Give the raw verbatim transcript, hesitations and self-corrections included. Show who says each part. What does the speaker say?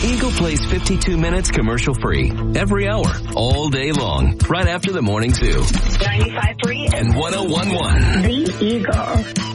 Speaker 1: Eagle plays fifty-two minutes commercial free every hour, all day long, right after the morning zoo.
Speaker 2: ninety-five point three
Speaker 1: and one oh one point one.
Speaker 2: The Eagle.